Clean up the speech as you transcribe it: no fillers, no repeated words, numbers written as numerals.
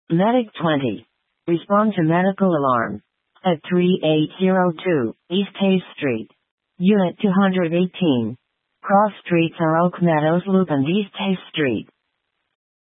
Medic 20. Respond to medical alarm. At 3802 East Hayes Street. Unit 218. Cross Streets are Oak Meadows Loop and East Hayes Street.